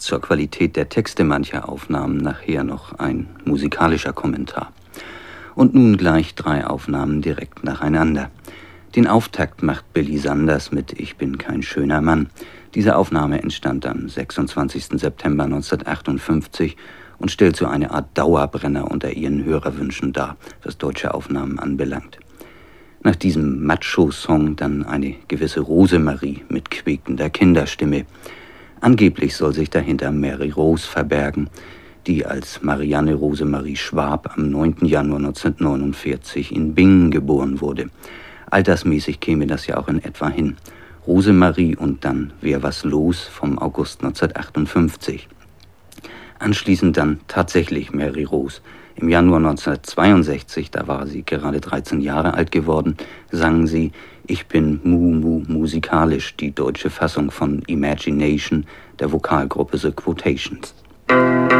zur Qualität der Texte mancher Aufnahmen nachher noch ein musikalischer Kommentar. Und nun gleich 3 Aufnahmen direkt nacheinander. Den Auftakt macht Billy Sanders mit »Ich bin kein schöner Mann«. Diese Aufnahme entstand am 26. September 1958 und stellt so eine Art Dauerbrenner unter ihren Hörerwünschen dar, was deutsche Aufnahmen anbelangt. Nach diesem Macho-Song dann eine gewisse Rosemarie mit quiekender Kinderstimme. Angeblich soll sich dahinter Mary Rose verbergen, die als Marianne Rosemarie Schwab am 9. Januar 1949 in Bingen geboren wurde. Altersmäßig käme das ja auch in etwa hin. Rosemarie und dann Wär was los vom August 1958. Anschließend dann tatsächlich Mary Rose. Im Januar 1962, da war sie gerade 13 Jahre alt geworden, sang sie »Ich bin Mu musikalisch«, die deutsche Fassung von Imagination der Vokalgruppe The Quotations.